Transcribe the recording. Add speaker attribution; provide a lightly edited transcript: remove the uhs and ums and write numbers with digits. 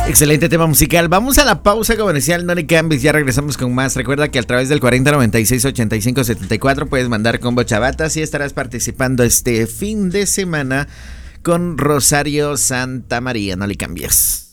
Speaker 1: Excelente tema musical. Vamos a la pausa comercial, no le cambies, ya regresamos con más. Recuerda que a través del 4096-8574 puedes mandar combo chavatas y estarás participando este fin de semana con Rosario Santa María. No le cambies.